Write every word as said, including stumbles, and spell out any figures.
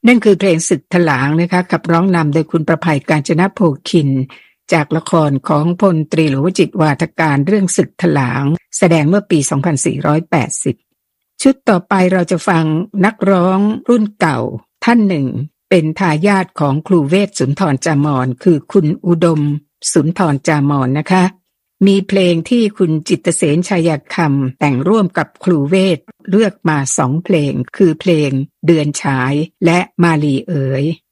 นั่นคือเพลงศึกถลางนะคะขับร้องนำโดยคุณประภัยกาญจนโภคินจากละครของพลตรีหลวงวจิตรวาทการเรื่องศึกถลางแสดงเมื่อปีสองพันสี่ร้อยแปดสิบชุดต่อไปเราจะฟังนักร้องรุ่นเก่าท่านหนึ่งเป็นทายาทของครูเวทสุนทรจามรคือคุณอุดมสุนทรจามรนะคะมีเพลงที่คุณจิตรเสนชัยคำแต่งร่วมกับครูเวทเลือกมาสองเพลงคือเพลงเดือนฉายและมาลีเอ๋ย